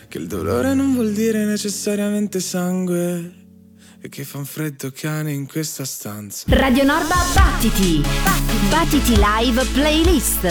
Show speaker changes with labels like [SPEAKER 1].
[SPEAKER 1] che il dolore non vuol dire necessariamente sangue e che fa un freddo cane in questa stanza.
[SPEAKER 2] Radio Norba Battiti! Battiti Live Playlist.